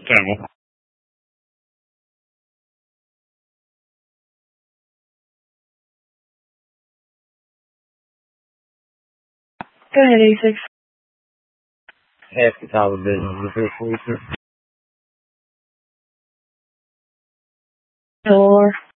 Terrible. Go ahead, A6. Ask the top of business with her, please, sir. Or